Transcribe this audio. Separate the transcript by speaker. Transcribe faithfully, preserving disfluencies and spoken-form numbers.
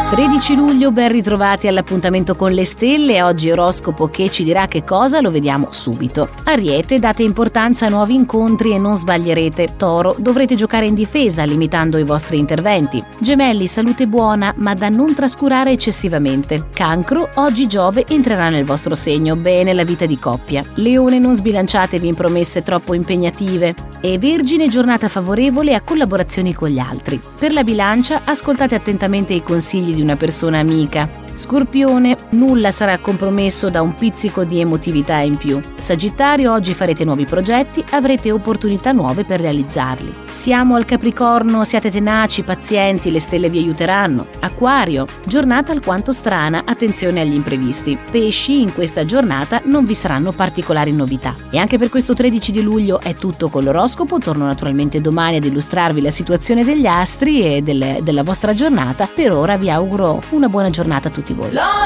Speaker 1: tredici luglio, ben ritrovati all'appuntamento con le stelle. Oggi oroscopo che ci dirà che cosa lo vediamo subito. Ariete, date importanza a nuovi incontri e non sbaglierete. Toro, dovrete giocare in difesa limitando i vostri interventi. Gemelli, salute buona ma da non trascurare eccessivamente. Cancro, oggi Giove entrerà nel vostro segno, bene la vita di coppia. Leone, non sbilanciatevi in promesse troppo impegnative. E Vergine, giornata favorevole a collaborazioni con gli altri. Per la Bilancia, ascoltate attentamente i consigli di una persona amica. Scorpione, nulla sarà compromesso da un pizzico di emotività in più. Sagittario, oggi farete nuovi progetti, avrete opportunità nuove per realizzarli. Siamo al Capricorno, siate tenaci, pazienti, le stelle vi aiuteranno. Acquario, giornata alquanto strana, attenzione agli imprevisti. Pesci, in questa giornata non vi saranno particolari novità. E anche per questo tredici di luglio è tutto con l'oroscopo. Torno naturalmente domani ad illustrarvi la situazione degli astri e del, della vostra giornata. Per ora vi auguro una buona giornata a tutti voi.